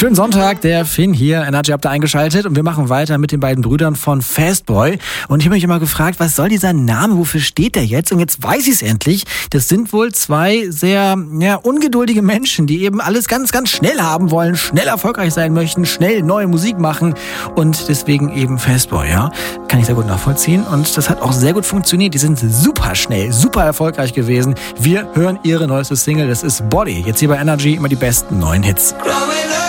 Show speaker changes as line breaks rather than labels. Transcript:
Schönen Sonntag, der Finn hier. Energy habt ihr eingeschaltet und wir machen weiter mit den beiden Brüdern von Fastboy. Und ich habe mich immer gefragt, was soll dieser Name, wofür steht der jetzt? Und jetzt weiß ich es endlich. Das sind wohl zwei sehr ungeduldige Menschen, die eben alles ganz, ganz schnell haben wollen, schnell erfolgreich sein möchten, schnell neue Musik machen und deswegen eben Fastboy, ja. Kann ich sehr gut nachvollziehen und das hat auch sehr gut funktioniert. Die sind super schnell, super erfolgreich gewesen. Wir hören ihre neueste Single, das ist Body. Jetzt hier bei Energy immer die besten neuen Hits.